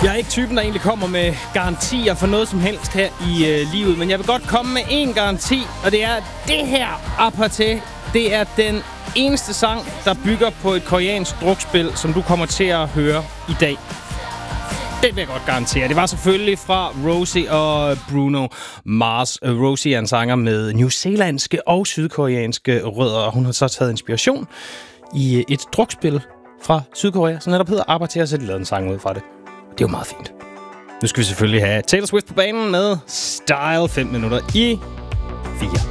Jeg er ikke typen, der egentlig kommer med garantier for noget som helst her i livet, men jeg vil godt komme med en garanti, og det er det her aparté. Det er den eneste sang, der bygger på et koreansk drukspil, som du kommer til at høre i dag. Det vil jeg godt garantere. Det var selvfølgelig fra Rosie og Bruno Mars. Rosie er en sanger med newzealandske og sydkoreanske rødder, og hun har så taget inspiration i et drukspil fra Sydkorea, som netop hedder Aparté, så de lavede en sang ud fra det. Det er jo meget fint. Nu skal vi selvfølgelig have Taylor Swift på banen med Style 5 minutter i 4.